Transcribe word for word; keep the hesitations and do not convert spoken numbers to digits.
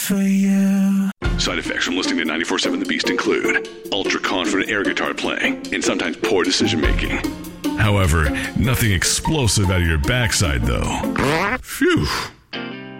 For you. Side effects from listening to ninety-four seven The Beast include ultra-confident air guitar playing and sometimes poor decision-making. However, nothing explosive out of your backside, though. Phew.